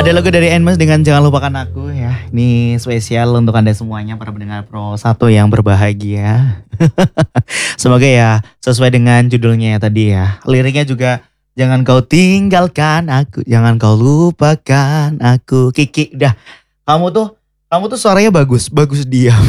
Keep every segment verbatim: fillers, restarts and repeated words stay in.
Ada lagu dari Enmes dengan Jangan Lupakan Aku ya. Ini spesial untuk Anda semuanya para pendengar Pro satu yang berbahagia. Semoga ya sesuai dengan judulnya ya tadi ya. Liriknya juga jangan kau tinggalkan aku, jangan kau lupakan aku. Kiki, dah. Kamu tuh kamu tuh suaranya bagus, bagus diam.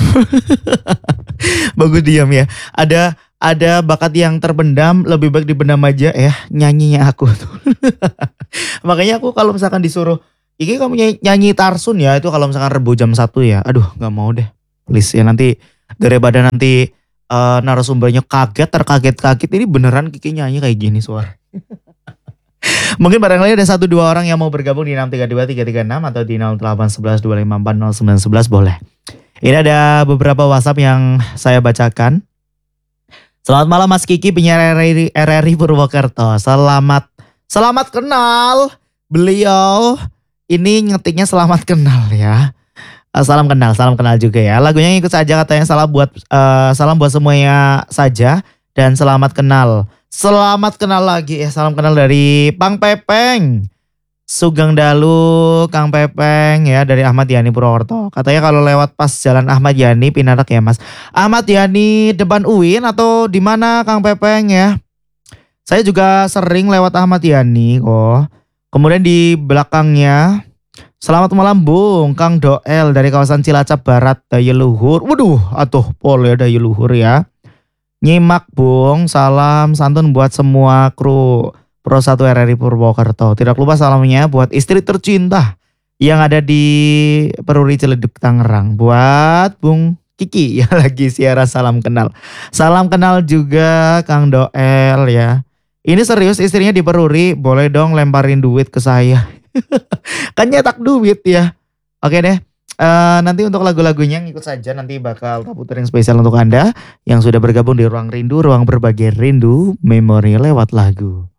Bagus diam ya. Ada ada bakat yang terpendam, lebih baik dipendam aja ya nyanyinya aku tuh. Makanya aku kalau misalkan disuruh Iki kamu nyanyi, nyanyi Tarsun ya, itu kalau misalkan Rebo jam satu ya. Aduh gak mau deh. Please ya, nanti daripada nanti uh, narasumbernya kaget, terkaget-kaget. Ini beneran Kiki nyanyi kayak gini suara. Mungkin barangkali ada satu dua orang yang mau bergabung di enam tiga dua tiga tiga enam atau di nol delapan satu satu dua lima empat nol sembilan satu satu boleh. Ini ada beberapa WhatsApp yang saya bacakan. Selamat malam Mas Kiki, penyiar R R I, R R I Purwokerto. Selamat, selamat kenal beliau. Ini ngetiknya selamat kenal ya. Uh, salam kenal, salam kenal juga ya. Lagunya ikut saja katanya salam buat uh, salam buat semuanya saja dan selamat kenal. Selamat kenal lagi ya. Salam kenal dari Pang Pepeng. Sugeng Dalu Kang Pepeng ya dari Ahmad Yani Purwokerto. Katanya kalau lewat pas jalan Ahmad Yani Pinarak ya Mas. Ahmad Yani depan U I N atau di mana Kang Pepeng ya? Saya juga sering lewat Ahmad Yani kok. Kemudian di belakangnya, selamat malam Bung, Kang Doel dari kawasan Cilacap Barat, Daya Luhur. Waduh, atuh pol ya Daya Luhur ya. Nyimak Bung, salam santun buat semua kru Pro satu R R I Purwokerto. Tidak lupa salamnya buat istri tercinta yang ada di Peruri Ciledug Tangerang. Buat Bung Kiki yang lagi siaran salam kenal. Salam kenal juga Kang Doel ya. Ini serius istrinya di Peruri, boleh dong lemparin duit ke saya. Kan nyetak duit ya. Oke deh, uh, nanti untuk lagu-lagunya ngikut saja. Nanti bakal puterin spesial untuk Anda yang sudah bergabung di Ruang Rindu, Ruang Berbagi Rindu, Memori lewat lagu.